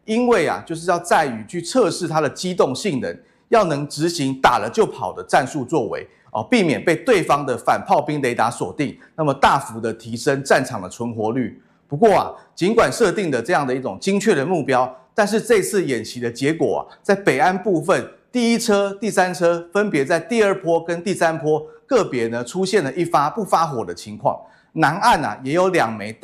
因为就是要在于去测试它的机动性能，要能执行打了就跑的战术作为避免被对方的反炮兵雷达锁定，那么大幅的提升战场的存活率。不过尽管设定的这样的一种精确的目标，但是这次演习的结果在北安部分，第一车、第三车分别在第二波跟第三波个别呢出现了一发不发火的情况，南岸也有2枚